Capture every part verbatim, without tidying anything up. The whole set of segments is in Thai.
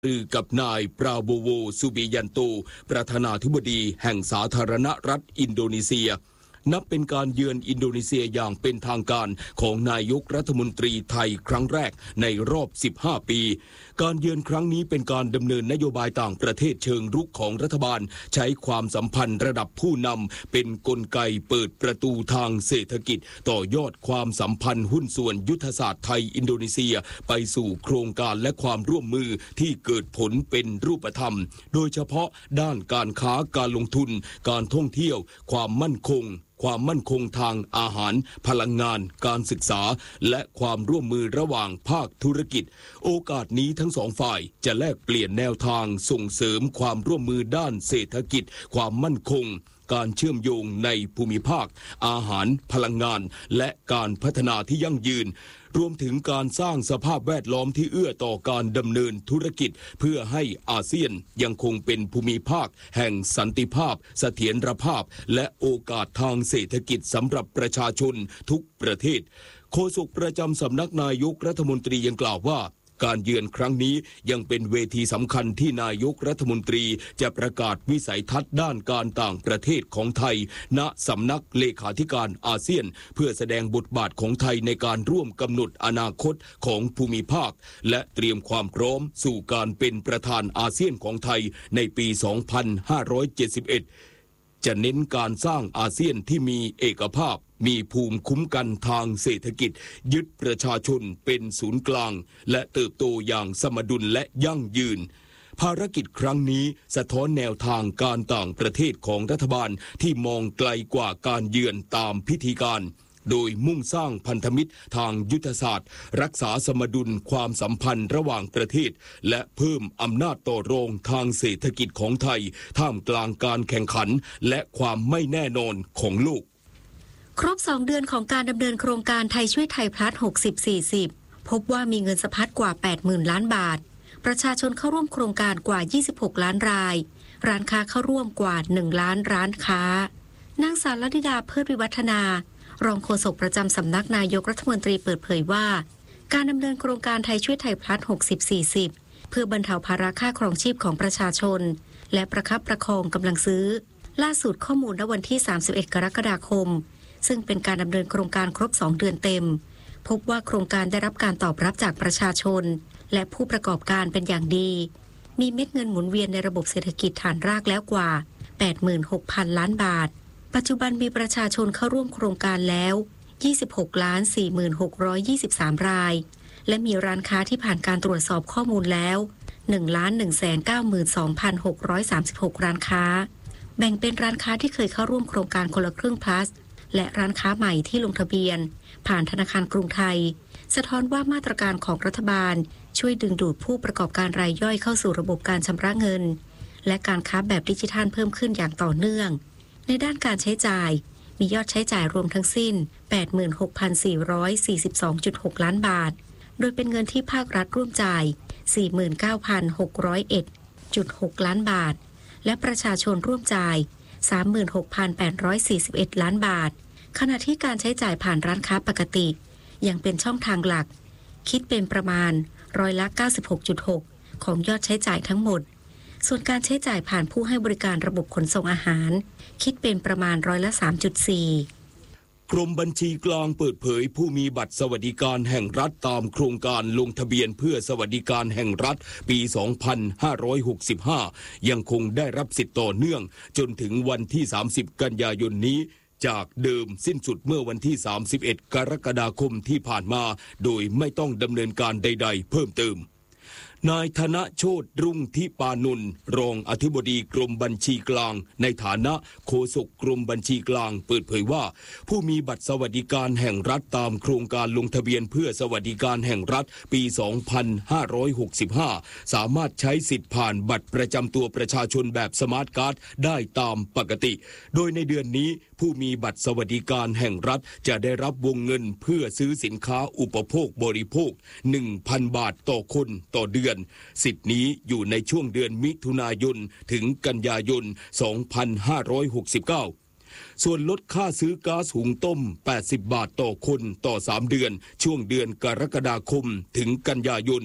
รือกับนายปราโบโวซูบิยันโตประธานาธิบดีแห่งสาธารณรัฐอินโดนีเซียนับเป็นการเยือนอินโดนีเซียอย่างเป็นทางการของนายกรัฐมนตรีไทยครั้งแรกในรอบสิบห้าปีการเยือนครั้งนี้เป็นการดำเนินนโยบายต่างประเทศเชิงรุกของรัฐบาลใช้ความสัมพันธ์ระดับผู้นำเป็นกลไกเปิดประตูทางเศรษฐกิจต่อยอดความสัมพันธ์หุ้นส่วนยุทธศาสตร์ไทยอินโดนีเซียไปสู่โครงการและความร่วมมือที่เกิดผลเป็นรูปธรรมโดยเฉพาะด้านการค้าการลงทุนการท่องเที่ยวความมั่นคงความมั่นคงทางอาหารพลังงานการศึกษาและความร่วมมือระหว่างภาคธุรกิจโอกาสนี้ทั้งสองฝ่ายจะแลกเปลี่ยนแนวทางส่งเสริมความร่วมมือด้านเศรษฐกิจความมั่นคงการเชื่อมโยงในภูมิภาคอาหารพลังงานและการพัฒนาที่ยั่งยืนรวมถึงการสร้างสภาพแวดล้อมที่เอื้อต่อการดำเนินธุรกิจเพื่อให้อาเซียนยังคงเป็นภูมิภาคแห่งสันติภาพเสถียรภาพและโอกาสทางเศรษฐกิจสำหรับประชาชนทุกประเทศโฆษกประจำสำนักนายกรัฐมนตรียังกล่าวว่าการเยือนครั้งนี้ยังเป็นเวทีสำคัญที่นายกรัฐมนตรีจะประกาศวิสัยทัศน์ด้านการต่างประเทศของไทยณสำนักเลขาธิการอาเซียนเพื่อแสดงบทบาทของไทยในการร่วมกำหนดอนาคตของภูมิภาคและเตรียมความพร้อมสู่การเป็นประธานอาเซียนของไทยในปี สองพันห้าร้อยเจ็ดสิบเอ็ดจะเน้นการสร้างอาเซียนที่มีเอกภาพมีภูมิคุ้มกันทางเศรษฐกิจยึดประชาชนเป็นศูนย์กลางและเติบโตอย่างสมดุลและยั่งยืนภารกิจครั้งนี้สะท้อนแนวทางการต่างประเทศของรัฐบาลที่มองไกลกว่าการเยือนตามพิธีการโดยมุ่งสร้างพันธมิตรทางยุทธศาสตร์รักษาสมดุลความสัมพันธ์ระหว่างประเทศและเพิ่มอำนาจต่อรองทางเศรษฐกิจของไทยท่ามกลางการแข่งขันและความไม่แน่นอนของโลกครบสองเดือนของการดำเนินโครงการไทยช่วยไทยพลัส หกสิบ สี่สิบ พบว่ามีเงินสะพัดกว่า แปดหมื่น ล้านบาทประชาชนเข้าร่วมโครงการกว่า ยี่สิบหก ล้านรายร้านค้าเข้าร่วมกว่า หนึ่ง ล้านร้านค้านางสาวลัทธิดาเพิดวิวัฒนารองโฆษกประจำสำนักนายกรัฐมนตรีเปิดเผยว่าการดำเนินโครงการไทยช่วยไทยพลัส หกสิบ สี่สิบ เพื่อบรรเทาภาระค่าครองชีพของประชาชนและประคับประคองกำลังซื้อล่าสุดข้อมูลณวันที่ สามสิบเอ็ด กรกฎาคมซึ่งเป็นการดำเนินโครงการครบสองเดือนเต็มพบว่าโครงการได้รับการตอบรับจากประชาชนและผู้ประกอบการเป็นอย่างดีมีเม็ดเงินหมุนเวียนในระบบเศรษฐกิจฐานรากแล้วกว่า แปดหมื่นหกพัน ล้านบาทปัจจุบันมีประชาชนเข้าร่วมโครงการแล้ว ยี่สิบหกล้าน สี่หมื่นหกร้อยยี่สิบสาม รายและมีร้านค้าที่ผ่านการตรวจสอบข้อมูลแล้ว หนึ่งล้านหนึ่งแสนเก้าหมื่นสองพันหกร้อยสามสิบหก ร้านค้าแบ่งเป็นร้านค้าที่เคยเข้าร่วมโครงการคนละครึ่ง plusและร้านค้าใหม่ที่ลงทะเบียนผ่านธนาคารกรุงไทยสะท้อนว่ามาตรการของรัฐบาลช่วยดึงดูดผู้ประกอบการรายย่อยเข้าสู่ระบบการชำระเงินและการค้าแบบดิจิทัลเพิ่มขึ้นอย่างต่อเนื่องในด้านการใช้จ่ายมียอดใช้จ่ายรวมทั้งสิ้น แปดหมื่นหกพันสี่ร้อยสี่สิบสองจุดหก ล้านบาทโดยเป็นเงินที่ภาครัฐร่วมจ่าย สี่หมื่นเก้าพันหกร้อยเอ็ดจุดหก ล้านบาทและประชาชนร่วมจ่าย สามหมื่นหกพันแปดร้อยสี่สิบเอ็ด ล้านบาทขณะที่การใช้จ่ายผ่านร้านค้าปกติยังเป็นช่องทางหลักคิดเป็นประมาณร้อยละ เก้าสิบหกจุดหก ของยอดใช้จ่ายทั้งหมดส่วนการใช้จ่ายผ่านผู้ให้บริการระบบขนส่งอาหารคิดเป็นประมาณร้อยละ สามจุดสี่กรมบัญชีกลางเปิดเผยผู้มีบัตรสวัสดิการแห่งรัฐตามโครงการลงทะเบียนเพื่อสวัสดิการแห่งรัฐปี สองพันห้าร้อยหกสิบห้า ยังคงได้รับสิทธิ์ต่อเนื่องจนถึงวันที่ สามสิบ กันยายนนี้จากเดิมสิ้นสุดเมื่อวันที่ สามสิบเอ็ด กรกฎาคมที่ผ่านมาโดยไม่ต้องดำเนินการใดๆเพิ่มเติมนายธนโชติรุ่งทิปานนท์รองอธิบดีกรมบัญชีกลางในฐานะโฆษกกรมบัญชีกลางเปิดเผยว่าผู้มีบัตรสวัสดิการแห่งรัฐตามโครงการลงทะเบียนเพื่อสวัสดิการแห่งรัฐปี สองพันห้าร้อยหกสิบห้า สามารถใช้สิทธิ์ผ่านบัตรประจำตัวประชาชนแบบสมาร์ทการ์ดได้ตามปกติโดยในเดือนนี้ผู้มีบัตรสวัสดิการแห่งรัฐจะได้รับวงเงินเพื่อซื้อสินค้าอุปโภคบริโภค หนึ่งพัน บาทต่อคนต่อเดือนสิทธินี้อยู่ในช่วงเดือนมิถุนายนถึงกันยายน สองพันห้าร้อยหกสิบเก้า ส่วนลดค่าซื้อก๊าซหุงต้ม แปดสิบ บาทต่อคนต่อสามเดือนช่วงเดือนกรกฎาคมถึงกันยายน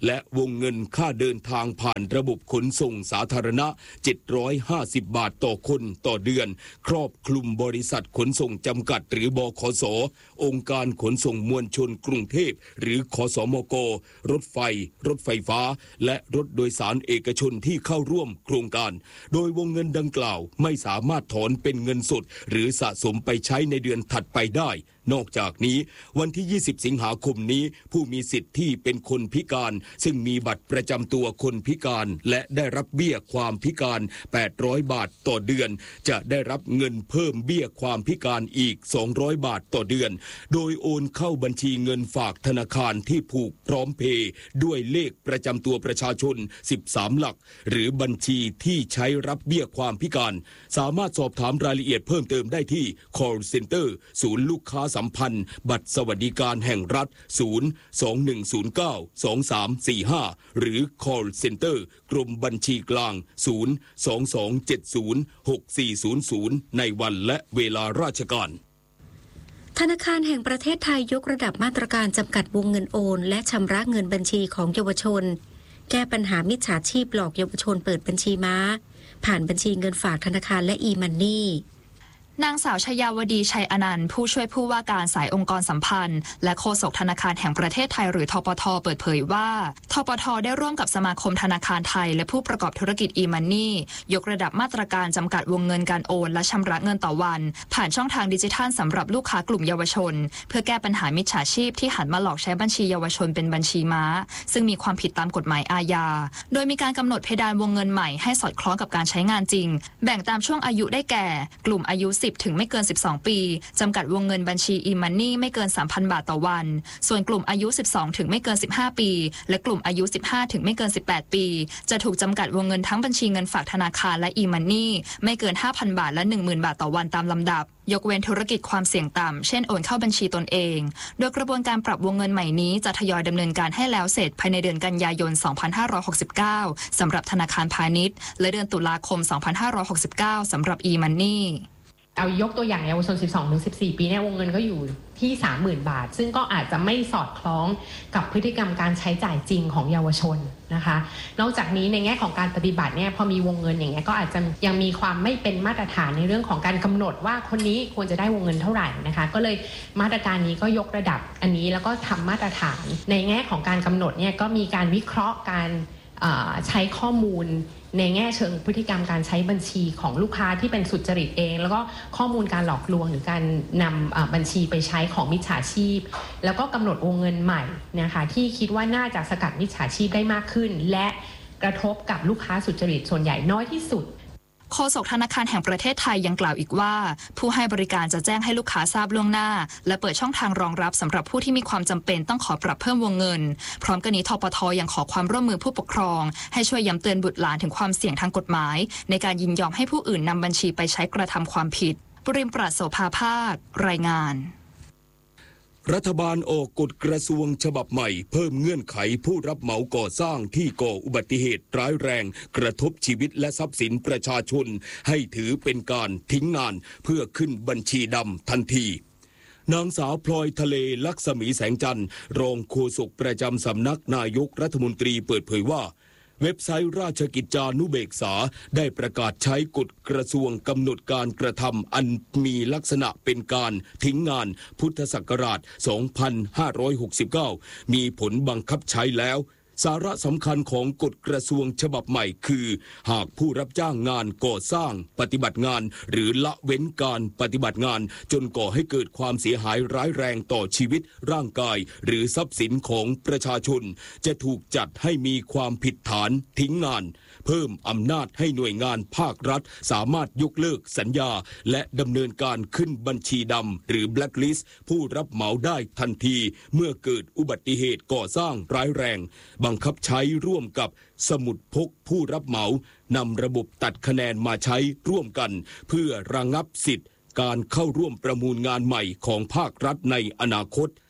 และวงเงินค่าเดินทางผ่านระบบขนส่งสาธารณะเจ็ดร้อยห้าสิบบาทต่อคนต่อเดือนครอบคลุมบริษัทขนส่งจำกัดหรือบขส.องค์การขนส่งมวลชนกรุงเทพหรือขสมก.รถไฟรถไฟฟ้าและรถโดยสารเอกชนที่เข้าร่วมโครงการโดยวงเงินดังกล่าวไม่สามารถถอนเป็นเงินสดหรือสะสมไปใช้ในเดือนถัดไปได้นอกจากนี้วันที่ยี่สิบสิงหาคมนี้ผู้มีสิทธิ์ที่เป็นคนพิการซึ่งมีบัตรประจำตัวคนพิการและได้รับเบี้ยความพิการแปดร้อยบาทต่อเดือนจะได้รับเงินเพิ่มเบี้ยความพิการอีกสองร้อยบาทต่อเดือนโดยโอนเข้าบัญชีเงินฝากธนาคารที่ผูกพร้อมเพย์ด้วยเลขประจำตัวประชาชนสิบสามหลักหรือบัญชีที่ใช้รับเบี้ยความพิการสามารถสอบถามรายละเอียดเพิ่มเติมได้ที่ call center ศูนย์ลูกค้าสัมพันธ์บัตรสวัสดิการแห่งรัฐศูนย์ สองหนึ่งศูนย์เก้า สองสามสี่ห้าหรือ call center กรมบัญชีกลางศูนย์ สองสองเจ็ดศูนย์ หกสี่ศูนย์ศูนย์ในวันและเวลาราชการธนาคารแห่งประเทศไทยยกระดับมาตรการจำกัดวงเงินโอนและชำระเงินบัญชีของเยาวชนแก้ปัญหามิจฉาชีพหลอกเยาวชนเปิดบัญชีม้าผ่านบัญชีเงินฝากธนาคารและ e-money นางสาวชยาวดีชัยอนันต์ผู้ช่วยผู้ว่าการสายองค์กรสัมพันธ์และโฆษกธนาคารแห่งประเทศไทยหรือธปท.เปิดเผยว่าธปท.ได้ร่วมกับสมาคมธนาคารไทยและผู้ประกอบธุรกิจ e-money ยกระดับมาตรการจำกัดวงเงินการโอนและชำระเงินต่อวันผ่านช่องทางดิจิทัลสำหรับลูกค้ากลุ่มเยาวชนเพื่อแก้ปัญหามิจฉาชีพที่หันมาหลอกใช้บัญชีเยาวชนเป็นบัญชีม้าซึ่งมีความผิดตามกฎหมายอาญาโดยมีการกำหนดเพดานวงเงินใหม่ให้สอดคล้องกับการใช้งานจริงแบ่งตามช่วงอายุได้แก่กลุ่มอายุสิบถึงไม่เกินสิบสองปีจำกัดวงเงินบัญชี e-money ไม่เกิน สามพัน บาทต่อวันส่วนกลุ่มอายุสิบสองถึงไม่เกินสิบห้าปีและกลุ่มอายุสิบห้าถึงไม่เกินสิบแปดปีจะถูกจำกัดวงเงินทั้งบัญชีเงินฝากธนาคารและ e-money ไม่เกิน ห้าพัน บาทและ หนึ่งหมื่น บาทต่อวันตามลำดับยกเว้นธุรกิจความเสี่ยงต่ำเช่นโอนเข้าบัญชีตนเองโดยกระบวนการปรับวงเงินใหม่นี้จะทยอยดำเนินการให้แล้วเสร็จภายในเดือนกันยายนสองพันห้าร้อยหกสิบเก้าสำหรับธนาคารพาณิชย์และเดือนตุลาคมสองพันห้าร้อยหกสิบเก้าสำหรับ e-money เอายกตัวอย่างเยาวชน สิบสองถึงสิบสี่ ปีเนี่ยวงเงินก็อยู่ที่ สามหมื่น บาทซึ่งก็อาจจะไม่สอดคล้องกับพฤติกรรมการใช้จ่ายจริงของเยาวชนนะคะนอกจากนี้ในแง่ของการปฏิบัติเนี่ยพอมีวงเงินอย่างเงี้ยก็อาจจะยังมีความไม่เป็นมาตรฐานในเรื่องของการกำหนดว่าคนนี้ควรจะได้วงเงินเท่าไหร่นะคะก็เลยมาตรการนี้ก็ยกระดับอันนี้แล้วก็ทำมาตรฐานในแง่ของการกำหนดเนี่ยก็มีการวิเคราะห์การใช้ข้อมูลในแง่เชิงพฤติกรรมการใช้บัญชีของลูกค้าที่เป็นสุจริตเองแล้วก็ข้อมูลการหลอกลวงหรือการนำบัญชีไปใช้ของมิจฉาชีพแล้วก็กำหนดวงเงินใหม่นะคะที่คิดว่าน่าจะสกัดมิจฉาชีพได้มากขึ้นและกระทบกับลูกค้าสุจริตส่วนใหญ่น้อยที่สุดโฆษกธนาคารแห่งประเทศไทยยังกล่าวอีกว่าผู้ให้บริการจะแจ้งให้ลูกค้าทราบล่วงหน้าและเปิดช่องทางรองรับสำหรับผู้ที่มีความจำเป็นต้องขอปรับเพิ่มวงเงินพร้อมกันนี้ธปท.ยังขอความร่วมมือผู้ปกครองให้ช่วยย้ำเตือนบุตรหลานถึงความเสี่ยงทางกฎหมายในการยินยอมให้ผู้อื่นนำบัญชีไปใช้กระทำความผิดปริมปราศโสภาภาครายงานรัฐบาลออกกฎกระทรวงฉบับใหม่เพิ่มเงื่อนไขผู้รับเหมาก่อสร้างที่ก่ออุบัติเหตุร้ายแรงกระทบชีวิตและทรัพย์สินประชาชนให้ถือเป็นการทิ้งงานเพื่อขึ้นบัญชีดำทันทีนางสาวพลอยทะเลลักษมีแสงจันทร์รองโฆษกประจำสำนักนายกรัฐมนตรีเปิดเผยว่าเว็บไซต์ราชกิจจานุเบกษาได้ประกาศใช้กฎกระทรวงกำหนดการกระทำอันมีลักษณะเป็นการทิ้งงานพุทธศักราช สองพันห้าร้อยหกสิบเก้า มีผลบังคับใช้แล้วสาระสำคัญของกฎกระทรวงฉบับใหม่คือหากผู้รับจ้างงานก่อสร้างปฏิบัติงานหรือละเว้นการปฏิบัติงานจนก่อให้เกิดความเสียหายร้ายแรงต่อชีวิตร่างกายหรือทรัพย์สินของประชาชนจะถูกจัดให้มีความผิดฐานทิ้งงานเพิ่มอำนาจให้หน่วยงานภาครัฐสามารถยกเลิกสัญญาและดำเนินการขึ้นบัญชีดำหรือแบล็คลิสต์ผู้รับเหมาได้ทันทีเมื่อเกิดอุบัติเหตุก่อสร้างร้ายแรงบังคับใช้ร่วมกับสมุดพกผู้รับเหมานำระบบตัดคะแนนมาใช้ร่วมกันเพื่อระงับสิทธิ์การเข้าร่วมประมูลงานใหม่ของภาครัฐในอนาคต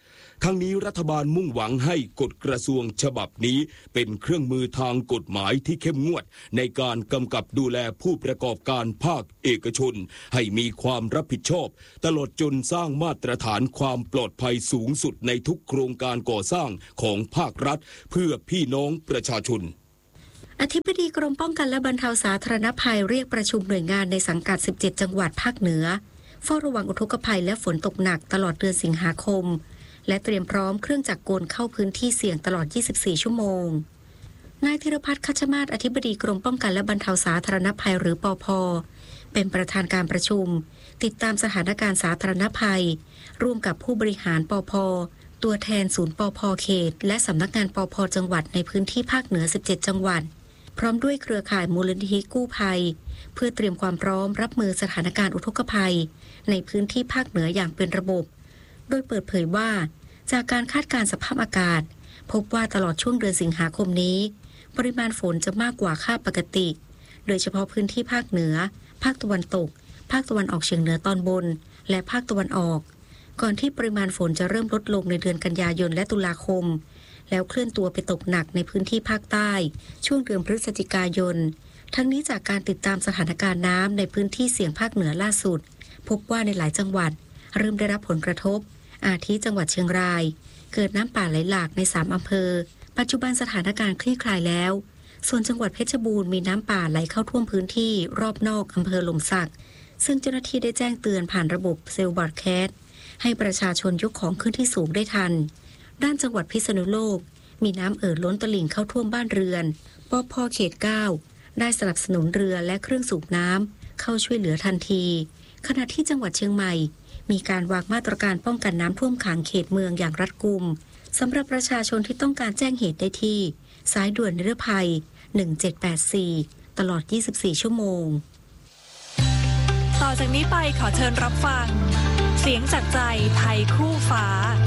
ทั้งนี้รัฐบาลมุ่งหวังให้กฎกระทรวงฉบับนี้เป็นเครื่องมือทางกฎหมายที่เข้มงวดในการกำกับดูแลผู้ประกอบการภาคเอกชนให้มีความรับผิดชอบตลอดจนสร้างมาตรฐานความปลอดภัยสูงสุดในทุกโครงการก่อสร้างของภาครัฐเพื่อพี่น้องประชาชนอธิบดีกรมป้องกันและบรรเทาสาธารณภัยเรียกประชุมหน่วยงานในสังกัดสิบเจ็ดจังหวัดภาคเหนือเฝ้าระวังอุทกภัยและฝนตกหนักตลอดเดือนสิงหาคมและเตรียมพร้อมเครื่องจักรกลเข้าพื้นที่เสี่ยงตลอดยี่สิบสี่ชั่วโมงนายธีรพัฒน์คัชมาศอธิบดีกรมป้องกันและบรรเทาสาธารณภัยหรือปภ.เป็นประธานการประชุมติดตามสถานการณ์สาธารณภัยร่วมกับผู้บริหารปภ.ตัวแทนศูนย์ปภ.เขตและสำนักงานปภ.จังหวัดในพื้นที่ภาคเหนือสิบเจ็ดจังหวัดพร้อมด้วยเครือข่ายมูลนิธิกู้ภัยเพื่อเตรียมความพร้อมรับมือสถานการณ์อุทกภัยในพื้นที่ภาคเหนืออย่างเป็นระบบโดยเปิดเผยว่าจากการคาดการณ์สภาพอากาศพบว่าตลอดช่วงเดือนสิงหาคมนี้ปริมาณฝนจะมากกว่าค่าปกติโดยเฉพาะพื้นที่ภาคเหนือภาคตะวันตกภาคตะวันออกเฉียงเหนือตอนบนและภาคตะวันออกก่อนที่ปริมาณฝนจะเริ่มลดลงในเดือนกันยายนและตุลาคมแล้วเคลื่อนตัวไปตกหนักในพื้นที่ภาคใต้ช่วงเดือนพฤศจิกายนทั้งนี้จากการติดตามสถานการณ์น้ำในพื้นที่เสี่ยงภาคเหนือล่าสุดพบว่าในหลายจังหวัดเริ่มได้รับผลกระทบอาทิจังหวัดเชียงรายเกิดน้ำป่าไหลหลากในสามอำเภอปัจจุบันสถานการณ์คลี่คลายแล้วส่วนจังหวัดเพชรบูรณ์มีน้ำป่าไหลเข้าท่วมพื้นที่รอบนอกอำเภอหล่มสักซึ่งเจ้าหน้าที่ได้แจ้งเตือนผ่านระบบเซลล์บอร์ดแคสต์ให้ประชาชนยกของขึ้นที่สูงได้ทันด้านจังหวัดพิษณุโลกมีน้ำเอ่อล้นตลิ่งเข้าท่วมบ้านเรือนปภ.เขตเก้าได้สนับสนุนเรือและเครื่องสูบน้ำเข้าช่วยเหลือทันทีขณะที่จังหวัดเชียงใหม่มีการวางมาตรการป้องกันน้ำท่วมขังเขตเมืองอย่างรัดกุมสำหรับประชาชนที่ต้องการแจ้งเหตุได้ที่สายด่วนนิรภัยหนึ่งเจ็ดแปดสี่ตลอดยี่สิบสี่ชั่วโมงต่อจากนี้ไปขอเชิญรับฟังเสียงจากใจไทยคู่ฟ้า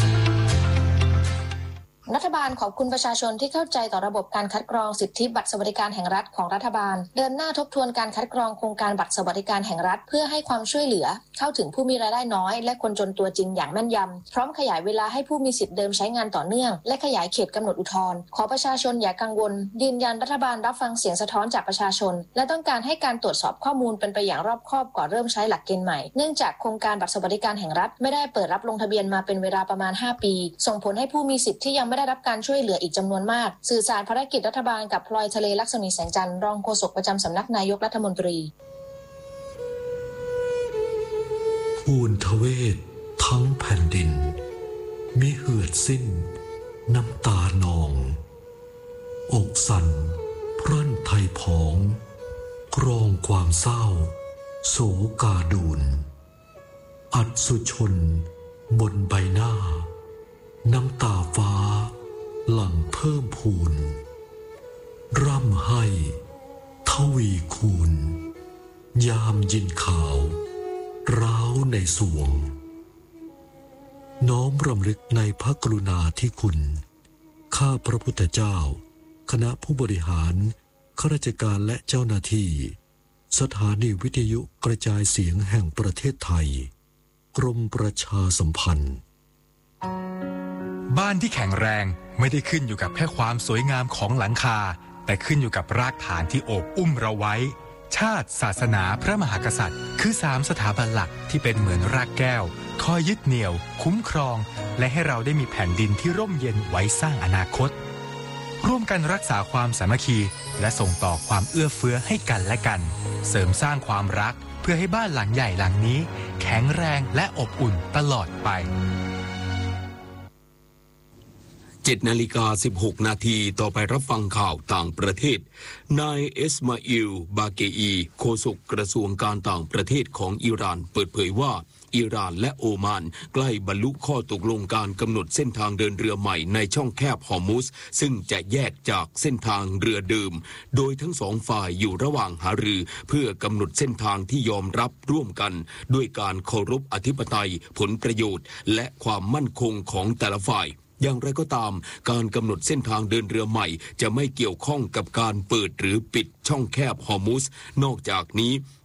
รัฐบาลขอบคุณประชาชนที่เข้าใจต่อระบบการคัดกรองสิทธิบัตรสวัสดิการแห่งรัฐของรัฐบาลเดินหน้าทบทวนการคัดกรองโครงการบัตรสวัสดิการแห่งรัฐเพื่อให้ความช่วยเหลือเข้าถึงผู้มีรายได้น้อยและคนจนตัวจริงอย่างแม่นยำพร้อมขยายเวลาให้ผู้มีสิทธิ์เดิมใช้งานต่อเนื่องและขยายเขตกำหนดอุทธรณ์ขอประชาชนอย่ากังวลยืนยันรัฐบาลรับฟังเสียงสะท้อนจากประชาชนและต้องการให้การตรวจสอบข้อมูลเป็นไปอย่างรอบคอบก่อนเริ่มใช้หลักเกณฑ์ใหม่เนื่องจากโครงการบัตรสวัสดิการแห่งรัฐไม่ได้เปิดรับลงทะเบียนมาเป็นเวลาประมาณห้าปีส่งผลให้ผู้มีสิทธิ์ที่ยังไม่ได้รับการช่วยเหลืออีกจำนวนมากสื่อสารภารกิจรัฐบาลกับพลอยทะเลลักษมีแสงจันทร์รองโฆษกประจำสำนักนายกรัฐมนตรีอูนทเวศทั้งแผ่นดินมิเหือดสิ้นน้ำตานองอกสั่นพรั่นไทยผองกรองความเศร้าโศกาดูนอัศสุชนบนใบหน้าน้ำตาฟ้าหลั่งเพิ่มพูนร่ำให้ทวีคูณยามยินข่าวร้าวในสวงน้อมรำลึกในพระกรุณาธิคุณข้าพระพุทธเจ้าคณะผู้บริหารข้าราชการและเจ้าหน้าที่สถานีวิทยุกระจายเสียงแห่งประเทศไทยกรมประชาสัมพันธ์บ้านที่แข็งแรงไม่ได้ขึ้นอยู่กับแค่ความสวยงามของหลังคาแต่ขึ้นอยู่กับรากฐานที่โอบอุ้มเราไว้ชาติศาสนาพระมหากษัตริย์คือสามสถาบันหลักที่เป็นเหมือนรากแก้วคอยยึดเหนี่ยวคุ้มครองและให้เราได้มีแผ่นดินที่ร่มเย็นไว้สร้างอนาคตร่วมกันรักษาความสามัคคีและส่งต่อความเอื้อเฟื้อให้กันและกันเสริมสร้างความรักเพื่อให้บ้านหลังใหญ่หลังนี้แข็งแรงและอบอุ่นตลอดไปเจ็ดนาฬิกาสิบหกนาทีต่อไปรับฟังข่าวต่างประเทศนายเอสมาอิลบาเกอีโฆษกกระทรวงการต่างประเทศของอิหร่านเปิดเผยว่าอิหร่านและโอมานใกล้บรรลุข้อตกลงการกำหนดเส้นทางเดินเรือใหม่ในช่องแคบฮอร์มุซซึ่งจะแยกจากเส้นทางเรือเดิมโดยทั้งสองฝ่ายอยู่ระหว่างหารือเพื่อกำหนดเส้นทางที่ยอมรับร่วมกันด้วยการเคารพอธิปไตยผลประโยชน์และความมั่นคงของแต่ละฝ่ายอย่างไรก็ตามการกำหนดเส้นทางเดินเรือใหม่จะไม่เกี่ยวข้องกับการเปิดหรือปิดช่องแคบฮอร์มุซนอกจากนี้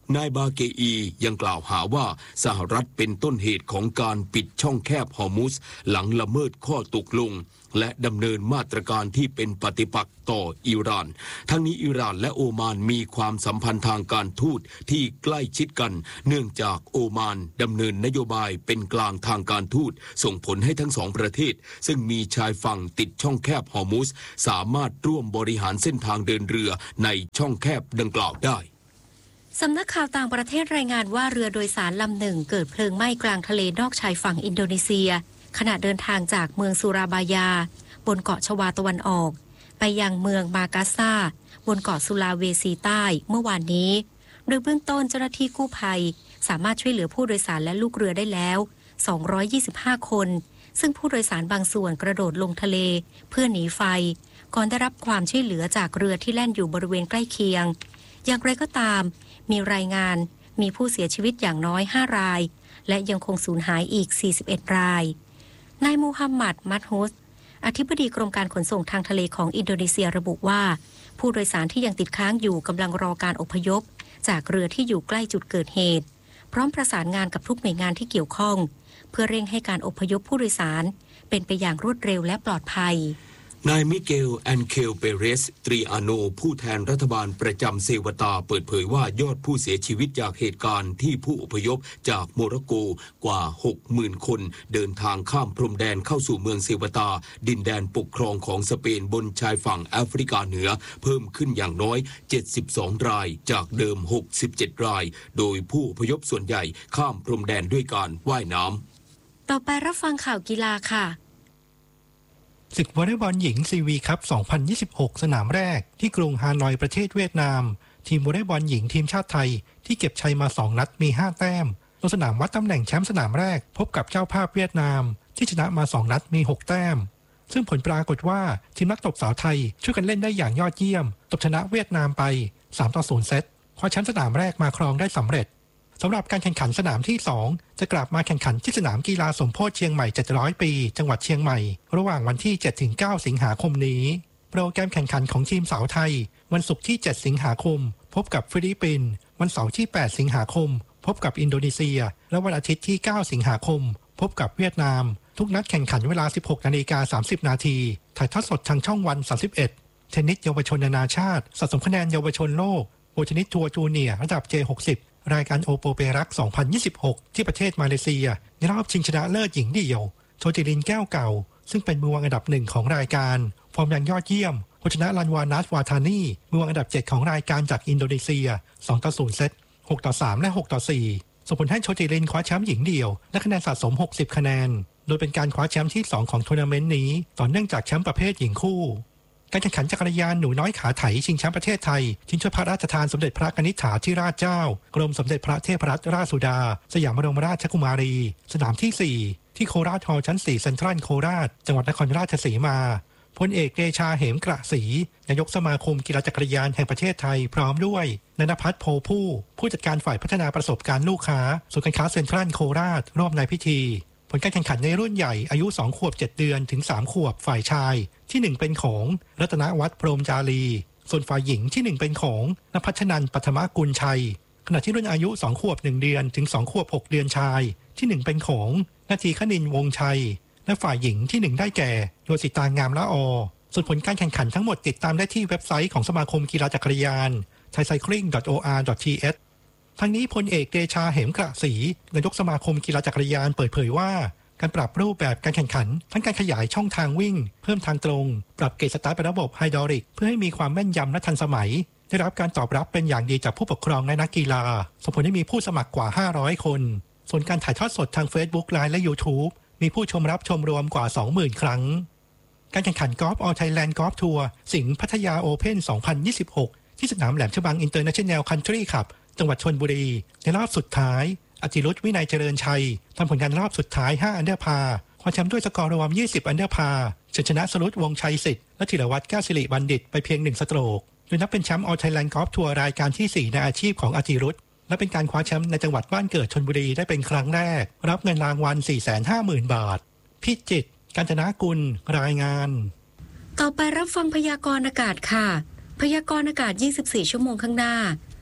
นายบาเกอียังกล่าวหาว่าสหรัฐเป็นต้นเหตุของการปิดช่องแคบฮอร์มุซหลังละเมิดข้อตกลงและดำเนินมาตรการที่เป็นปฏิปักษ์ต่ออิหร่านทั้งนี้อิหร่านและโอมานมีความสัมพันธ์ทางการทูตที่ใกล้ชิดกันเนื่องจากโอมานดำเนินนโยบายเป็นกลางทางการทูตส่งผลให้ทั้งสองประเทศซึ่งมีชายฝั่งติดช่องแคบฮอร์มุซสามารถร่วมบริหารเส้นทางเดินเรือในช่องแคบดังกล่าวได้สำนักข่าวต่างประเทศรายงานว่าเรือโดยสารลำหนึ่งเกิดเพลิงไหม้กลางทะเลนอกชายฝั่งอินโดนีเซียขณะเดินทางจากเมืองสุราบายาบนเกาะชวาตะวันออกไปยังเมืองมากาซาบนเกาะสุลาเวซีใต้เมื่อวานนี้โดยเบื้องต้นเจ้าหน้าที่กู้ภัยสามารถช่วยเหลือผู้โดยสารและลูกเรือได้แล้วสองร้อยยี่สิบห้าคนซึ่งผู้โดยสารบางส่วนกระโดดลงทะเลเพื่อหนีไฟก่อนได้รับความช่วยเหลือจากเรือที่แล่นอยู่บริเวณใกล้เคียงอย่างไรก็ตามมีรายงานมีผู้เสียชีวิตอย่างน้อยห้ารายและยังคงสูญหายอีกสี่สิบเอ็ดรายนายมูฮัมหมัดมัดฮุสอธิบดีกรมการขนส่งทางทะเลของอินโดนีเซียระบุว่าผู้โดยสารที่ยังติดค้างอยู่กำลังรอการอพยพจากเรือที่อยู่ใกล้จุดเกิดเหตุพร้อมประสานงานกับทุกหน่วยงานที่เกี่ยวข้องเพื่อเร่งให้การอพยพผู้โดยสารเป็นไปอย่างรวดเร็วและปลอดภัยนายมิเกลแอนเคลเปเรสตรีอาโนผู้แทนรัฐบาลประจำเซวตาเปิดเผยว่ายอดผู้เสียชีวิตจากเหตุการณ์ที่ผู้อพยพจากโมร็อกโกกว่า หกหมื่น คนเดินทางข้ามพรมแดนเข้าสู่เมืองเซวตาดินแดนปกครองของสเปนบนชายฝั่งแอฟริกาเหนือเพิ่มขึ้นอย่างน้อยเจ็ดสิบสองรายจากเดิมหกสิบเจ็ดรายโดยผู้อพยพส่วนใหญ่ข้ามพรมแดนด้วยการว่ายน้ำต่อไปรับฟังข่าวกีฬาค่ะศึกวอลเลย์บอลหญิงซีวีคัพ สองพันยี่สิบหก สนามแรกที่กรุงฮานอยประเทศเวียดนามทีมวอลเลย์บอลหญิงทีมชาติไทยที่เก็บชัยมาสองนัดมีห้าแต้มลงสนามวัดตำแหน่งแชมป์สนามแรกพบกับเจ้าภาพเวียดนามที่ชนะมาสองนัดมีหกแต้มซึ่งผลปรากฏว่าทีมนักตบสาวไทยช่วยกันเล่นได้อย่างยอดเยี่ยมตบชนะเวียดนามไปสามต่อศูนย์เซตคว้าแชมป์สนามแรกมาครองได้สำเร็จสำหรับการแข่งขันสนามที่สองจะกลับมาแข่งขันที่สนามกีฬาสมโพธิเชียงใหม่เจ็ดร้อยปีจังหวัดเชียงใหม่ระหว่างวันที่ เจ็ดถึงเก้า สิงหาคมนี้โปรแกรมแข่งขันของทีมสาวไทยวันศุกร์ที่เจ็ดสิงหาคมพบกับฟิลิปปินส์วันเสาร์ที่แปดสิงหาคมพบกับอินโดนีเซียและวันอาทิตย์ที่เก้าสิงหาคมพบกับเวียดนามทุกนัดแข่งขันเวลา สิบหกนาฬิกาสามสิบนาทีถ่ายทอดสดทางช่องวันสามสิบเอ็ดเทนนิสเยาวชนนานาชาติสะสมคะแนนเยาวชนโลกโอเทนนิสทัวร์จูเนียร์ระดับ เจ หกสิบรายการโอโปเปรัก สองพันยี่สิบหก ที่ประเทศมาเลเซียในรอบชิงชนะเลิศหญิงเดี่ยวโชติรินแก้วเก่าซึ่งเป็นมือวางอันดับหนึ่งของรายการฟอร์มอย่างยอดเยี่ยมชนะลันวานัสวาทานีมือวางอันดับเจ็ดของรายการจากอินโดนีเซียสองต่อศูนย์เซตหกต่อสามและหกต่อสี่ส่งผลให้โชติรินคว้าแชมป์หญิงเดี่ยวและคะแนนสะสมหกสิบคะแนนโดยเป็นการคว้าแชมป์ที่สองของทัวร์นาเมนต์นี้ต่อเนื่องจากแชมป์ประเภทหญิงคู่การแข่งขันจักรยานหนูน้อยขาไถชิงแชมป์ประเทศไทยชิงถ้วยพระราชทานสมเด็จพระกนิษฐาธิราชเจ้ากรมสมเด็จพระเทพรัตนราชสุดาสยามบรมราชกุมารีสนามที่สี่ที่โคราชฮอลล์ชั้นสี่เซ็นทรัลโคราชจังหวัดนครราชสีมาพลเอกเดชาเหมกระศรีนายกสมาคมกีฬาจักรยานแห่งประเทศไทยพร้อมด้วยณณภัทรโพผู้ผู้จัดการฝ่ายพัฒนาประสบการณ์ลูกค้าศูนย์การค้าเซ็นทรัลโคราชร่วมในพิธีผลการแข่งขันในรุ่นใหญ่อายุสองขวบเจ็ดเดือนถึงสามขวบฝ่ายชายที่หนึ่งเป็นของรัตนวัฒน์พรหมจารีส่วนฝ่ายหญิงที่หนึ่งเป็นของณภัชนันท์ปัทมกุลชัยขณะที่รุ่นอายุสองขวบหนึ่งเดือนถึงสองขวบหกเดือนชายที่หนึ่งเป็นของนาทีคณินวงชัยและฝ่ายหญิงที่หนึ่งได้แก่โยสิตางามละอส่วนผลการแข่งขันทั้งหมดติดตามได้ที่เว็บไซต์ของสมาคมกีฬาจักรยาน ไทยไซคลิง ดอท โอ อาร์ ดอท ที เอช ทั้งนี้พลเอกเดชาเหมกระศรีนายกสมาคมกีฬาจักรยานเปิดเผยว่าการปรับรูปแบบการแข่งขันทั้งการขยายช่องทางวิ่งเพิ่มทางตรงปรับเกจสตาร์ทเป็นระบบไฮดรอลิกเพื่อให้มีความแม่นยำและทันสมัยได้รับการตอบรับเป็นอย่างดีจากผู้ปกครองและนักกีฬาส่งผลให้มีผู้สมัครกว่าห้าร้อยคนส่วนการถ่ายทอดสดทาง Facebook ไลน์ และ YouTube มีผู้ชมรับชมรวมกว่า สองหมื่น ครั้งการแข่งขันกอล์ฟออลไทยแลนด์กอล์ฟทัวร์สิงห์พัทยาโอเพ่นสองพันยี่สิบหกที่สนามแหลมฉบังอินเตอร์เนชั่นแนลคันทรีคลับจังหวัดชลบุรีในรอบสุดท้ายอจิรุตวินัยเจริญชัยทำผลงานรอบสุดท้ายห้าอันเดอร์พาร์คว้าแชมป์ด้วยสกอร์รวมยี่สิบอันเดอร์พาร์ชนะสรุตวงชัยสิทธิ์และธีรวัฒน์แก้วสิริบัณฑิตไปเพียงหนึ่งสโตรกโดยนับเป็นแชมป์ออลไทยแลนด์กอล์ฟทัวร์รายการที่สี่ในอาชีพของอจิรุตและเป็นการคว้าแชมป์ในจังหวัดบ้านเกิดชลบุรีได้เป็นครั้งแรกรับเงินรางวัล สี่แสนห้าหมื่น บาทพิจิตรกาญจนกุลรายงานต่อไปรับฟังพยากรณ์อากาศค่ะพยากรณ์อากาศยี่สิบสี่ชั่วโมงข้างหน้า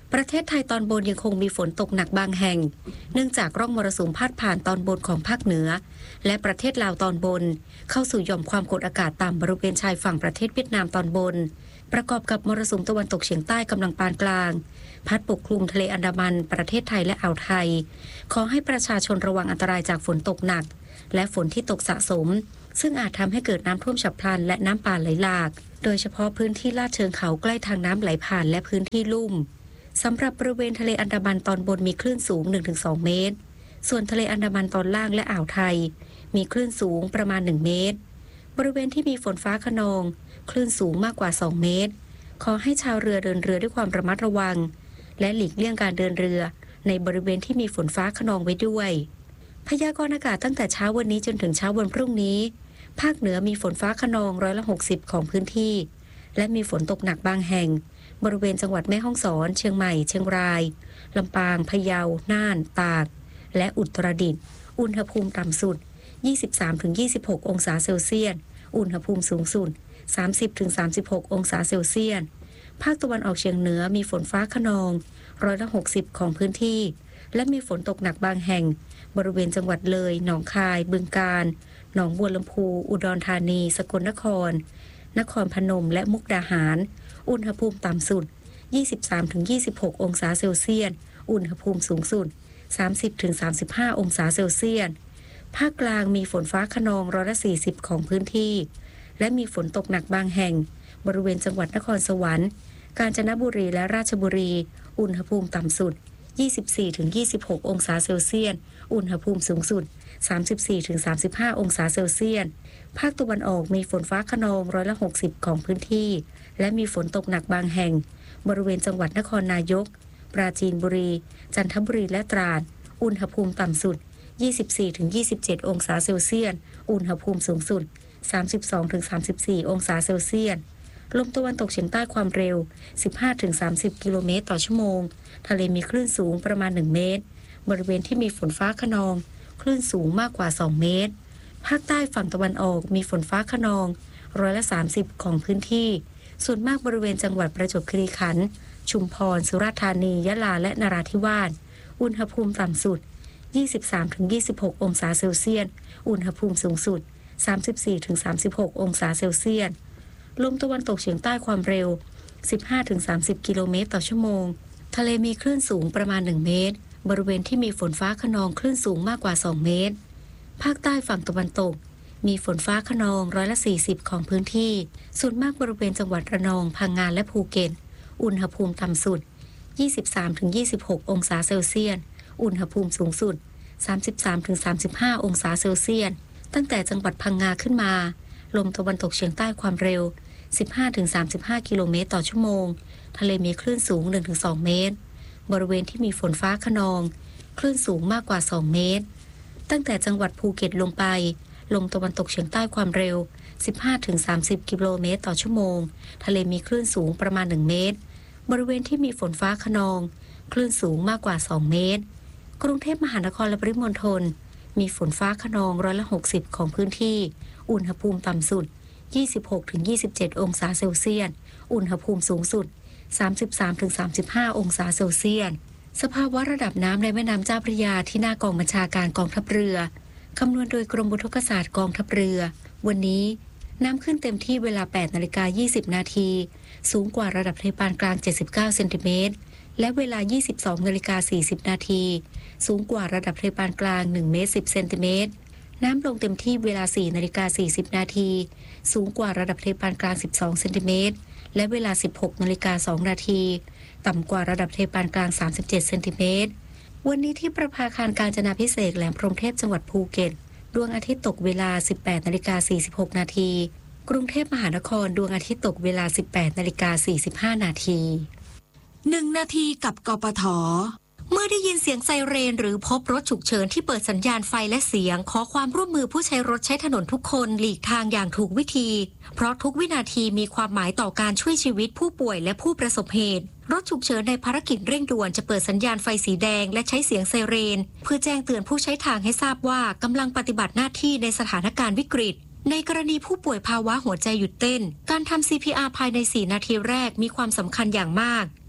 ประเทศไทยตอนบนยังคงมีฝนตกหนักบางแห่งเนื่องจากร่องมรสุมพาดผ่านตอนบนของภาคเหนือและประเทศลาวตอนบนเข้าสู่หย่อมความกดอากาศต่ำบริเวณชายฝั่งประเทศเวียดนามตอนบนประกอบกับมรสุมตะวันตกเฉียงใต้กำลังปานกลางพัดปกคลุมทะเลอันดามันประเทศไทยและอ่าวไทยขอให้ประชาชนระวังอันตรายจากฝนตกหนักและฝนที่ตกสะสมซึ่งอาจทำให้เกิดน้ำท่วมฉับพลันและน้ำป่าไหลหลากโดยเฉพาะพื้นที่ลาดเชิงเขาใกล้ทางน้ำไหลผ่านและพื้นที่ลุ่มสำหรับบริเวณทะเลอันดามันตอนบนมีคลื่นสูง หนึ่งถึงสอง เมตรส่วนทะเลอันดามันตอนล่างและอ่าวไทยมีคลื่นสูงประมาณหนึ่งเมตรบริเวณที่มีฝนฟ้าคะนองคลื่นสูงมากกว่าสองเมตรขอให้ชาวเรือเดินเรือด้วยความระมัดระวังและหลีกเลี่ยงการเดินเรือในบริเวณที่มีฝนฟ้าคะนองไว้ด้วยพยากรณ์อากาศตั้งแต่เช้าวันนี้จนถึงเช้าวันพรุ่งนี้ภาคเหนือมีฝนฟ้าคะนองร้อยละหกสิบของพื้นที่และมีฝนตกหนักบางแห่งบริเวณจังหวัดแม่ฮ่องสอนเชียงใหม่เชียงรายลำปางพะเยาน่านตากและอุตรดิตถ์อุณหภูมิต่ำสุด ยี่สิบสามถึงยี่สิบหก องศาเซลเซียสอุณหภูมิสูงสุด สามสิบถึงสามสิบหก องศาเซลเซียสภาคตะวันออกเฉียงเหนือมีฝนฟ้าคะนองร้อยละหกสิบของพื้นที่และมีฝนตกหนักบางแห่งบริเวณจังหวัดเลยหนองคายบึงกาฬหนองบัวลำพูอุดรธานีสกลนครนครพนมและมุกดาหารอุณหภูมิต่ำสุด ยี่สิบสามถึงยี่สิบหก องศาเซลเซียสอุณหภูมิสูงสุด สามสิบถึงสามสิบห้า องศาเซลเซียสภาคกลางมีฝนฟ้าคะนองร้อยละสี่สิบของพื้นที่และมีฝนตกหนักบางแห่งบริเวณจังหวัดนครสวรรค์กาญจนบุรีและราชบุรีอุณหภูมิต่ำสุด ยี่สิบสี่ถึงยี่สิบหก องศาเซลเซียสอุณหภูมิสูงสุด สามสิบสี่ถึงสามสิบห้า องศาเซลเซียสภาคตะวันออกมีฝนฟ้าคะนองร้อยละหกสิบของพื้นที่และมีฝนตกหนักบางแห่งบริเวณจังหวัดนครนายกปราจีนบุรีจันทบุรีและตราดอุณหภูมิต่ำสุด ยี่สิบสี่ถึงยี่สิบเจ็ด องศาเซลเซียสอุณหภูมิสูงสุด สามสิบสองถึงสามสิบสี่ องศาเซลเซียสลมตะวันตกเฉียงใต้ความเร็ว สิบห้าถึงสามสิบ กิโลเมตรต่อชั่วโมงทะเลมีคลื่นสูงประมาณหนึ่งเมตรบริเวณที่มีฝนฟ้าคะนองคลื่นสูงมากกว่าสองเมตรภาคใต้ฝั่งตะวันออกมีฝนฟ้าคะนองร้อยละสามสิบของพื้นที่ส่วนมากบริเวณจังหวัดประจวบคีรีขันธ์ชุมพรสุราษฎร์ธานียะลาและนราธิวาสอุณหภูมิต่ำสุด ยี่สิบสามถึงยี่สิบหก องศาเซลเซียสอุณหภูมิสูงสุด สามสิบสี่ถึงสามสิบหก องศาเซลเซียสลมตะวันตกเฉียงใต้ความเร็ว สิบห้าถึงสามสิบ กิโลเมตรต่อชั่วโมงทะเลมีคลื่นสูงประมาณหนึ่งเมตรบริเวณที่มีฝนฟ้าคะนองคลื่นสูงมากกว่าสองเมตรภาคใต้ฝั่งตะวันตกมีฝนฟ้าคะนองร้อยละสี่สิบของพื้นที่ส่วนมากบริเวณจังหวัดระนองพังงาและภูเก็ตอุณหภูมิต่ำสุด ยี่สิบสามถึงยี่สิบหก องศาเซลเซียสอุณหภูมิสูงสุด สามสิบสามถึงสามสิบห้า องศาเซลเซียสตั้งแต่จังหวัดพังงาขึ้นมาลมตะวันตกเฉียงใต้ความเร็ว สิบห้าถึงสามสิบห้า กิโลเมตรต่อชั่วโมงทะเลมีคลื่นสูง หนึ่งถึงสอง เมตรบริเวณที่มีฝนฟ้าคะนองคลื่นสูงมากกว่าสองเมตรตั้งแต่จังหวัดภูเก็ตลงไปลมตะวันตกเฉียงใต้ความเร็ว สิบห้าถึงสามสิบ กิโลเมตรต่อชั่วโมงทะเลมีคลื่นสูงประมาณหนึ่งเมตรบริเวณที่มีฝนฟ้าคะนองคลื่นสูงมากกว่าสองเมตรกรุงเทพมหานครและปริมณฑลมีฝนฟ้าคะนองร้อยละหกสิบของพื้นที่อุณหภูมิต่ำสุด ยี่สิบหกถึงยี่สิบเจ็ด องศาเซลเซียสอุณหภูมิสูงสุด สามสิบสามถึงสามสิบห้า องศาเซลเซียสสภาวะระดับน้ำในแม่น้ำเจ้าพระยาที่หน้ากองบัญชาการกองทัพเรือคำนวณโดยกรมอุทกศาสตร์กองทัพเรือวันนี้น้ำขึ้นเต็มที่เวลา แปดนาฬิกายี่สิบ นาทีสูงกว่าระดับทะเลปานกลางเจ็ดสิบเก้าเซนติเมตรและเวลา ยี่สิบสองนาฬิกาสี่สิบ นาทีสูงกว่าระดับทะเลปานกลางหนึ่งเมตรสิบเซนติเมตรน้ำลงเต็มที่เวลา สี่นาฬิกาสี่สิบ นาทีสูงกว่าระดับทะเลปานกลางสิบสองเซนติเมตรและเวลา สิบหกนาฬิกาสอง นาทีต่ำกว่าระดับทะเลปานกลางสามสิบเจ็ดเซนติเมตรวันนี้ที่ประภาคารกาญจนาภิเษกแหลมพรหมเทพจังหวัดภูเก็ตดวงอาทิตย์ตกเวลา สิบแปดนาฬิกาสี่สิบหก นาทีกรุงเทพมหานครดวงอาทิตย์ตกเวลา สิบแปดนาฬิกาสี่สิบห้า นาทีหนึ่งนาทีกับกปท.เมื่อได้ยินเสียงไซเรนหรือพบรถฉุกเฉินที่เปิดสัญญาณไฟและเสียงขอความร่วมมือผู้ใช้รถใช้ถนนทุกคนหลีกทางอย่างถูกวิธีเพราะทุกวินาทีมีความหมายต่อการช่วยชีวิตผู้ป่วยและผู้ประสบเหตุรถฉุกเฉินในภารกิจเร่งด่วนจะเปิดสัญญาณไฟสีแดงและใช้เสียงไซเรนเพื่อแจ้งเตือนผู้ใช้ทางให้ทราบว่ากำลังปฏิบัติหน้าที่ในสถานการณ์วิกฤตในกรณีผู้ป่วยภาวะหัวใจหยุดเต้นการทำ ซี พี อาร์ ภายในสี่นาทีแรกมีความสำคัญอย่างมาก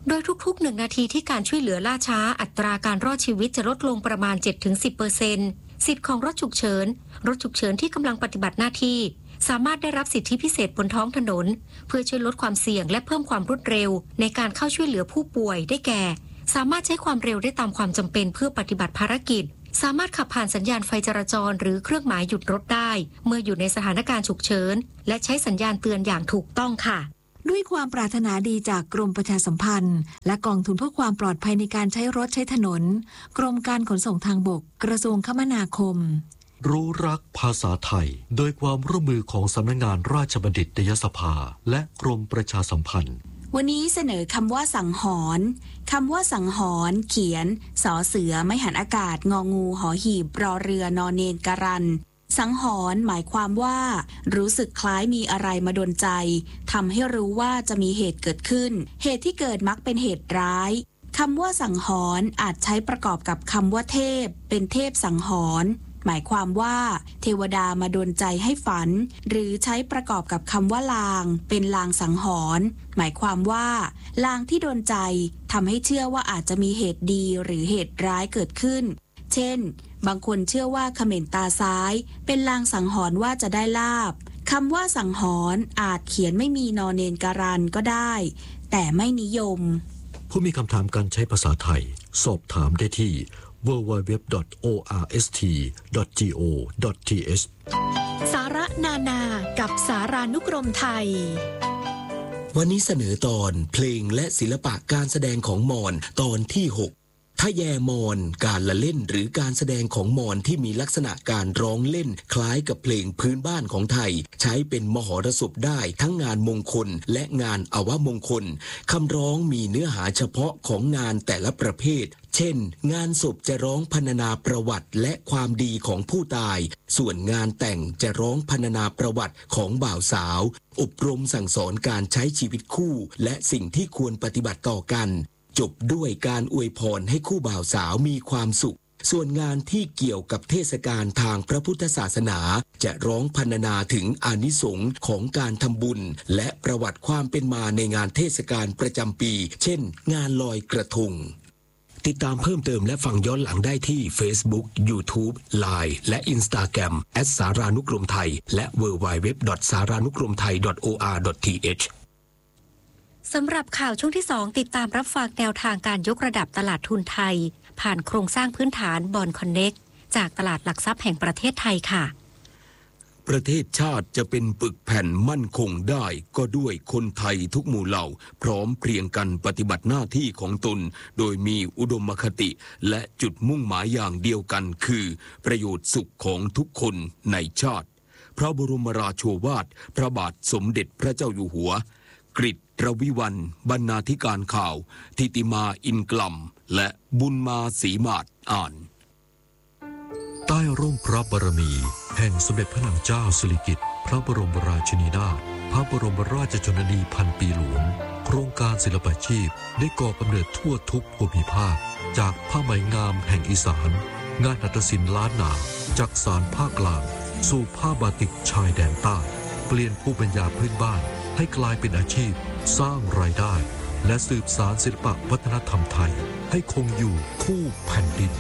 โดยทุกๆหนึ่งนาทีที่การช่วยเหลือล่าช้าอัตราการรอดชีวิตจะลดลงประมาณ เจ็ดถึงสิบเปอร์เซ็นต์ สิทธิ์ของรถฉุกเฉินรถฉุกเฉินที่กำลังปฏิบัติหน้าที่สามารถได้รับสิทธิพิเศษบนท้องถนนเพื่อช่วยลดความเสี่ยงและเพิ่มความรวดเร็วในการเข้าช่วยเหลือผู้ป่วยได้แก่สามารถใช้ความเร็วได้ตามความจำเป็นเพื่อปฏิบัติภารกิจสามารถขับผ่านสัญญาณไฟจราจรหรือเครื่องหมายหยุดรถได้เมื่ออยู่ในสถานการณ์ฉุกเฉินและใช้สัญญาณเตือนอย่างถูกต้องค่ะด้วยความปรารถนาดีจากกรมประชาสัมพันธ์และกองทุนเพื่อความปลอดภัยในการใช้รถใช้ถนนกรมการขนส่งทางบกกระทรวงคมนาคมรู้รักภาษาไทยโดยความร่วมมือของสำนักงานราชบัณฑิตยสภาและกรมประชาสัมพันธ์วันนี้เสนอคำว่าสังหรณ์คำว่าสังหรณ์เขียนสอเสือไม่หันอากาศงองูหอหีบรอเรือนอนเนนการันสังหรณ์หมายความว่ารู้สึกคล้ายมีอะไรมาดลใจทำให้รู้ว่าจะมีเหตุเกิดขึ้นเหตุที่เกิดมักเป็นเหตุร้ายคำว่าสังหรณ์อาจใช้ประกอบกับคำว่าเทพเป็นเทพสังหรณ์หมายความว่าเทวดามาดลใจให้ฝันหรือใช้ประกอบกับคำว่าลางเป็นลางสังหรณ์หมายความว่าลางที่ดลใจทำให้เชื่อว่าอาจจะมีเหตุดีหรือเหตุร้ายเกิดขึ้นเช่นบางคนเชื่อว่าเขม่นตาซ้ายเป็นลางสังหรณ์ว่าจะได้ลาภคำว่าสังหรณ์อาจเขียนไม่มีนอเนนการันก็ได้แต่ไม่นิยมผู้มีคำถามการใช้ภาษาไทยสอบถามได้ที่ ดับเบิลยู ดับเบิลยู ดับเบิลยู ดอท โอ อาร์ เอส ที ดอท จี โอ ดอท ที เอชสาระนานากับสารานุกรมไทยวันนี้เสนอตอนเพลงและศิลปะการแสดงของมอญตอนที่หกทะแยมอญการละเล่นหรือการแสดงของมอญที่มีลักษณะการร้องเล่นคล้ายกับเพลงพื้นบ้านของไทยใช้เป็นมหรสพได้ทั้งงานมงคลและงานอวมงคลคำร้องมีเนื้อหาเฉพาะของงานแต่ละประเภทเช่นงานศพจะร้องพรรณนาประวัติและความดีของผู้ตายส่วนงานแต่งจะร้องพรรณนาประวัติของบ่าวสาวอบรมสั่งสอนการใช้ชีวิตคู่และสิ่งที่ควรปฏิบัติต่อกันจบด้วยการอวยพรให้คู่บ่าวสาวมีความสุขส่วนงานที่เกี่ยวกับเทศกาลทางพระพุทธศาสนาจะร้องพรรณนาถึงอานิสงส์ของการทำบุญและประวัติความเป็นมาในงานเทศกาลประจำปีเช่นงานลอยกระทงติดตามเพิ่มเติมและฟังย้อนหลังได้ที่ Facebook YouTube ไลน์ และ Instagram แอท สารานุกรมไทยและ ดับเบิลยู ดับเบิลยู ดับเบิลยู ดอท สารานุกรมไทย ดอท โอ อาร์ ดอท ที เอชสำหรับข่าวช่วงที่สองติดตามรับฟังแนวทางการยกระดับตลาดทุนไทยผ่านโครงสร้างพื้นฐานบอนคอนเน็กจากตลาดหลักทรัพย์แห่งประเทศไทยค่ะประเทศชาติจะเป็นปึกแผ่นมั่นคงได้ก็ด้วยคนไทยทุกหมู่เหล่าพร้อมเพรียงกันปฏิบัติหน้าที่ของตนโดยมีอุดมคติและจุดมุ่งหมายอย่างเดียวกันคือประโยชน์สุขของทุกคนในชาติพระบรมราโชวาทพระบาทสมเด็จพระเจ้าอยู่หัวกฤษรวิวัลย์บรรณาธิการข่าวทิติมาอินกลัมและบุญมาศรีมาศอ่านใต้ร่มพระบารมีแห่งสมเด็จพระนางเจ้าสิริกิติ์พระบรมราชินีนาถพระบรมราชชนนีพันปีหลวงโครงการศิลปาชีพได้ก่อกำเนิดทั่วทุกภูมิภาคจากผ้าไหมงามแห่งอีสานงานหัตถศิลป์ล้านนาจากสานภาคกลางสู่ผ้าบาติกชายแดนใต้เปลี่ยนภูมิปัญญาพื้นบ้านให้กลายเป็นอาชีพสร้างรายได้และสืบสานศิลปวัฒนธรรมไทยให้คงอยู่คู่แผ่นดิน